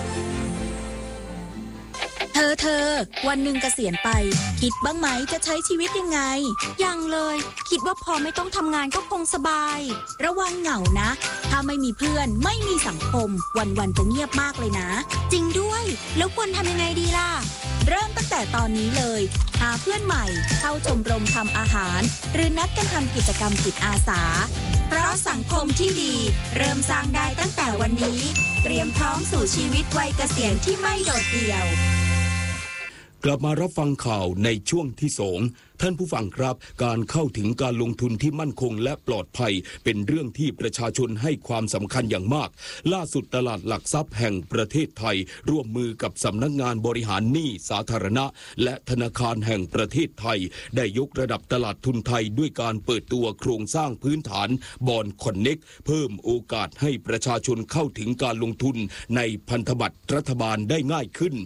เธอเธอวันหนึ่งเกษียณไปคิดบ้างไหมจะใช้ชีวิตยังไงยังเลยคิดว่าพอไม่ต้องทำงานก็คงสบายระวังเหงานะถ้าไม่มีเพื่อนไม่มีสังคมวันๆจะเงียบมากเลยนะจริงด้วยแล้วควรทำยังไงดีล่ะเริ่มตั้งแต่ตอนนี้เลยหาเพื่อนใหม่เข้าชมรมทำอาหารหรือนัดกันทำกิจกรรมจิตอาสาเพราะสังคมที่ดีเริ่มสร้างได้ตั้งแต่วันนี้เตรียมพร้อมสู่ชีวิตวัยเกษียณที่ไม่โดดเดี่ยวกลับมารับฟังข่าวในช่วงที่สองท่านผู้ฟังครับการเข้าถึงการลงทุนที่มั่นคงและปลอดภัยเป็นเรื่องที่ประชาชนให้ความสำคัญอย่างมากล่าสุดตลาดหลักทรัพย์แห่งประเทศไทยร่วมมือกับสำนักงานบริหารหนี้สาธารณะและธนาคารแห่งประเทศไทยได้ยกระดับตลาดทุนไทยด้วยการเปิดตัวโครงสร้างพื้นฐานบอนคอนเน็กเพิ่มโอกาสให้ประชาชนเข้าถึงการลงทุนในพันธบัตรรัฐบาลได้ง่ายขึ้น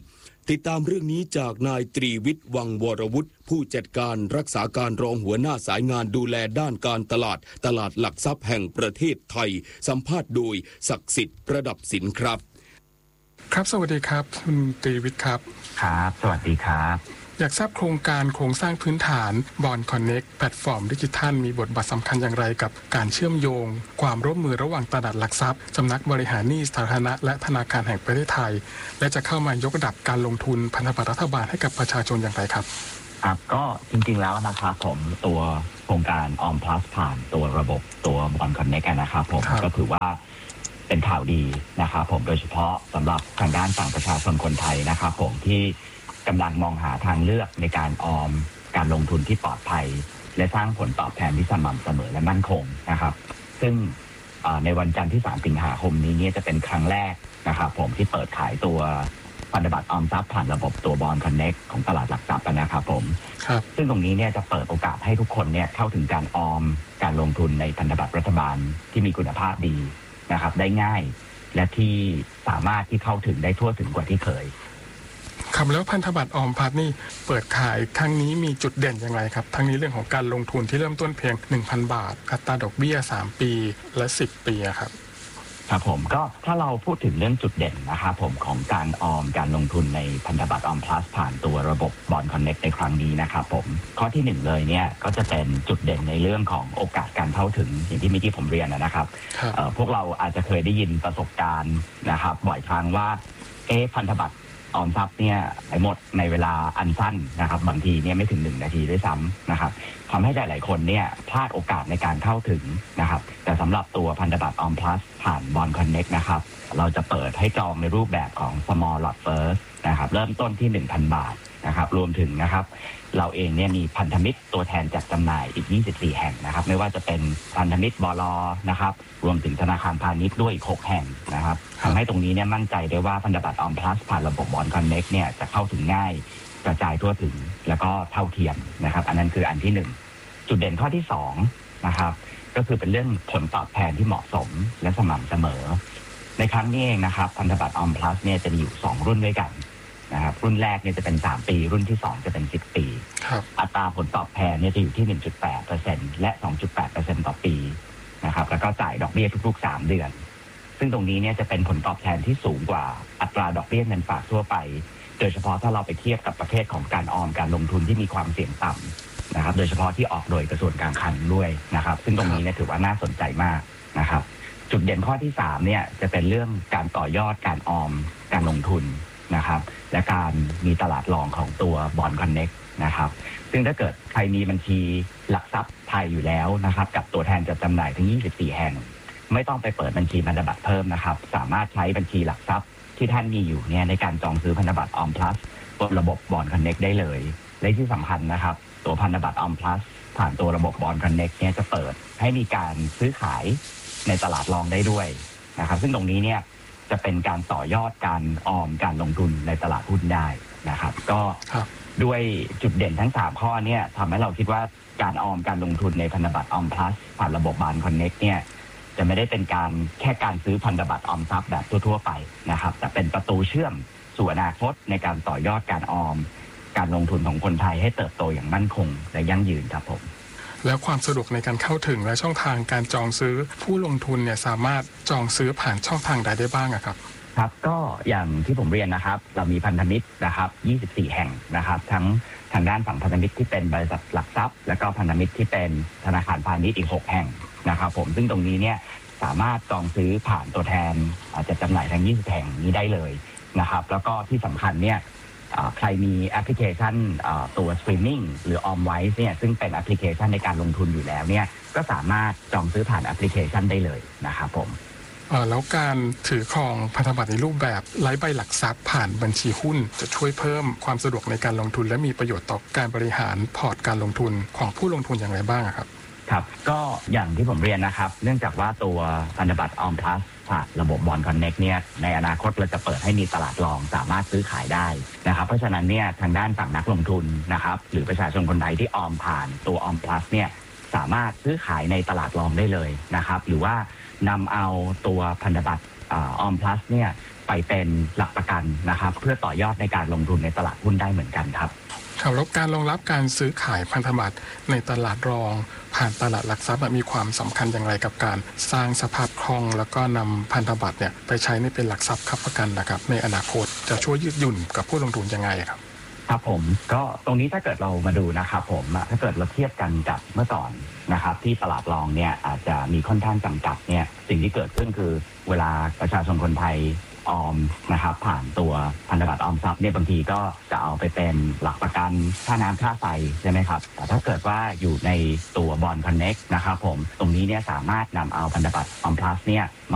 ติดตามเรื่องนี้จากนายตรีวิทย์วังวรวุฒิผู้จัดการรักษาการรองหัวหน้าสายงานดูแลด้านการตลาดตลาดหลักทรัพย์แห่งประเทศไทยสัมภาษณ์โดยศักดิ์สิทธิ์ประดับสินครับครับสวัสดีครับคุณตรีวิทย์ครับครับสวัสดีครับอยากทราบโครงการโครงสร้างพื้นฐานบอนด์คอนเน็กต์แพลตฟอร์มดิจิทัลมีบทบาทสำคัญอย่างไรกับการเชื่อมโยงความร่วมมือระหว่างตลาดหลักทรัพย์สำนักบริหารหนี้สาธารณะและธนาคารแห่งประเทศไทยและจะเข้ามายกระดับการลงทุนพันธบัตรรัฐบาลให้กับประชาชนอย่างไรครับครับก็จริงๆแล้วนะครับผมตัวโครงการออมพลัสผ่านตัวระบบตัวบอนด์คอนเน็กต์นะครับผมก็ถือว่าเป็นข่าวดีนะครับผมโดยเฉพาะสำหรับทางด้านฝั่งประชาชนคนไทยนะครับผมที่กำลังมองหาทางเลือกในการออมการลงทุนที่ปลอดภัยและสร้างผลตอบแทนที่สม่ำเสมอและมั่นคงนะครับซึ่งในวันจันทร์ที่สามสิงหาคมนี้เนี่ยจะเป็นครั้งแรกนะครับผมที่เปิดขายตัวพันธบัตรออมทรัพย์ผ่านระบบตัวบอนด์คอนเน็กต์ของตลาดหลักทรัพย์นะครับผมซึ่งตรงนี้เนี่ยจะเปิดโอกาสให้ทุกคนเนี่ยเข้าถึงการออมการลงทุนในพันธบัตรรัฐบาลที่มีคุณภาพดีนะครับได้ง่ายและที่สามารถที่เข้าถึงได้ทั่วถึงกว่าที่เคยครับแล้วพันธบัตรออมพัฒน์นี่เปิดขายครั้งนี้มีจุดเด่นอย่างไรครับทั้งนี้เรื่องของการลงทุนที่เริ่มต้นเพียง หนึ่งพัน บาทอัตราดอกเบี้ยสามปีและสิบปีครับครับผมก็ถ้าเราพูดถึงเรื่องจุดเด่นนะครับผมของการออมการลงทุนในพันธบัตรออมพลัสผ่านตัวระบบบอนด์คอนเน็กต์ในครั้งนี้นะครับผมข้อที่หนึ่งเลยเนี่ยก็จะเป็นจุดเด่นในเรื่องของโอกาสการเข้าถึงอย่างที่เมื่อกี้ผมเรียนนะครับพวกเราอาจจะเคยได้ยินประสบการณ์นะครับบ่อยครั้งว่าเอ๊ะพันธบัตรออมทรัพย์เนี่ยหมดในเวลาอันสั้นนะครับบางทีเนี่ยไม่ถึงหนึ่งนาทีด้วยซ้ำนะครับทำให้หลายๆคนเนี่ยพลาดโอกาสในการเข้าถึงนะครับแต่สำหรับตัวพันธบัตรออมพลัสผ่านบอนด์คอนเน็กต์นะครับเราจะเปิดให้จองในรูปแบบของ small lot first นะครับเริ่มต้นที่ หนึ่งพัน บาทนะครับรวมถึงนะครับเราเองเนี่ยมีพันธมิตรตัวแทนจัดจำหน่ายอีกยี่สิบสี่แห่งนะครับไม่ว่าจะเป็นพันธมิตรบล.นะครับรวมถึงธนาคารพาณิชย์ด้วยอีกหกแห่งนะครับทำให้ตรงนี้เนี่ยมั่นใจได้ว่าพันธบัตรออมพลัสผ่านระบบบอนด์คอนเน็กต์เนี่ยจะเข้าถึงง่ายกระจายทั่วถึงแล้วก็เท่าเทียมนะครับอันนั้นคืออันที่หนึ่งจุดเด่นข้อที่สองนะครับก็คือเป็นเรื่องผลตอบแทนที่เหมาะสมและสม่ำเสมอในครั้งนี้เองนะครับพันธบัตรออมพลัสเนี่ยจะมีอยู่สองรุ่นด้วยกันนะครับรุ่นแรกเนี่ยจะเป็นสามปีรุ่นที่สองจะเป็นสิบปีอัตราผลตอบแทนเนี่ยจะอยู่ที่ หนึ่งจุดแปดเปอร์เซ็นต์ และ สองจุดแปดเปอร์เซ็นต์ ต่อปีนะครับแล้วก็จ่ายดอกเบี้ยทุกๆสามเดือนซึ่งตรงนี้เนี่ยจะเป็นผลตอบแทนที่สูงกว่าอัตราดอกเบี้ยเงินฝากทั่วไปโดยเฉพาะถ้าเราไปเทียบกับประเภทของการออมการลงทุนที่มีความเสี่ยงต่ำนะครับโดยเฉพาะที่ออกโดยกระทรวงการคลังด้วยนะครับซึ่งตรงนี้เนี่ยถือว่าน่าสนใจมากนะครับจุดเด่นข้อที่สามเนี่ยจะเป็นเรื่องการต่อยอดการออมการลงทุนนะครับและการมีตลาดรองของตัวบอนด์คอนเน็กต์นะครับซึ่งถ้าเกิดใครมีบัญชีหลักทรัพย์ไทยอยู่แล้วนะครับกับตัวแทนจัดจำหน่ายทั้งยี่สิบสี่แห่งไม่ต้องไปเปิดบัญชีพันธบัตรเพิ่มนะครับสามารถใช้บัญชีหลักทรัพย์ที่ท่านมีอยู่เนี่ยในการจองซื้อพันธบัตรออมพลัสบนระบบบอนด์คอนเน็กต์ได้เลยและที่สำคัญนะครับตัวพันธบัตรออมพลัสผ่านตัวระบบบอนด์คอนเน็กต์เนี่ยจะเปิดให้มีการซื้อขายในตลาดรองได้ด้วยนะครับซึ่งตรงนี้เนี่ยจะเป็นการต่อยอดการออมการลงทุนในตลาดหุ้นได้นะครับก็ด้วยจุดเด่นทั้งสามข้อเนี่ยทำให้เราคิดว่าการออมการลงทุนในพันธบัตรออมพลัสผ่านระบบบอนด์คอนเน็กต์เนี่ยจะไม่ได้เป็นการแค่การซื้อพันธบัตรออมทรัพย์แบบทั่วๆไปนะครับแต่เป็นประตูเชื่อมสู่อนาคตในการต่อยอดการออมการลงทุนของคนไทยให้เติบโตอย่างมั่นคงและยั่งยืนครับผมแล้วความสะดวกในการเข้าถึงและช่องทางการจองซื้อผู้ลงทุนเนี่ยสามารถจองซื้อผ่านช่องทางใดได้บ้างครับครับก็อย่างที่ผมเรียนนะครับเรามีพันธมิตรนะครับยี่สิบสี่แห่งนะครับทั้งทางด้านฝั่งพันธมิตรที่เป็นบริษัทหลักทรัพย์และก็พันธมิตรที่เป็นธนาคารพาณิชย์อีกหกแห่งนะครับผมซึ่งตรงนี้เนี่ยสามารถจองซื้อผ่านตัวแทนจัดจำหน่ายทั้งยี่สิบแห่งนี้ได้เลยนะครับแล้วก็ที่สำคัญเนี่ยใครมีแอปพลิเคชันตัวสตรีมมิ่งหรือ Armwise เนี่ยซึ่งเป็นแอปพลิเคชันในการลงทุนอยู่แล้วเนี่ยก็สามารถจองซื้อผ่านแอปพลิเคชันได้เลยนะครับผมแล้วการถือครองพันธบัตรในรูปแบบไร้ใบหลักทรัพย์ผ่านบัญชีหุ้นจะช่วยเพิ่มความสะดวกในการลงทุนและมีประโยชน์ต่อการบริหารพอร์ตการลงทุนของผู้ลงทุนอย่างไรบ้างครับครับก็อย่างที่ผมเรียนนะครับเนื่องจากว่าตัวพันธบัตรออมพลัสผ่านระบบบอนด์คอนเน็กต์เนี่ยในอนาคตเราจะเปิดให้มีตลาดรองสามารถซื้อขายได้นะครับเพราะฉะนั้นเนี่ยทางด้านฝั่งนักลงทุนนะครับหรือประชาชนคนไทยที่ออมผ่านตัวออมพลัสเนี่ยสามารถซื้อขายในตลาดรองได้เลยนะครับหรือว่านำเอาตัวพันธบัตรออมพลัสเนี่ยไปเป็นหลักประกันนะครับเพื่อต่อยอดในการลงทุนในตลาดหุ้นได้เหมือนกันครับครับแล้วการรองรับการซื้อขายพันธบัตรในตลาดรองผ่านตลาดหลักทรัพย์มีความสำคัญอย่างไรกับการสร้างสภาพคล่องแล้วก็นำพันธบัตรเนี่ยไปใช้ในเป็นหลักทรัพย์ค้ำประกันนะครับในอนาคตจะช่วยยืดหยุ่นกับผู้ลงทุนยังไงครับครับผมก็ตรงนี้ถ้าเกิดเรามาดูนะครับผมถ้าเกิดเราเทียบกันกับเมื่อก่อนนะครับที่ตลาดรองเนี่ยอาจจะมีค่อนข้างจำกัดเนี่ยสิ่งที่เกิดขึ้นคือเวลาประชาชนคนไทยออมนะครับผ่านตัวพันธบัตรออมทรัพย์เนี่ยบางทีก็จะเอาไปเป็นหลักประกันค่าน้ำค่าไฟใช่ไหมครับแต่ถ้าเกิดว่าอยู่ในตัวบอนด์คอนเน็กต์นะครับผมตรงนี้เนี่ยสามารถนำเอาพันธบัตรออมพลัสเนี่ย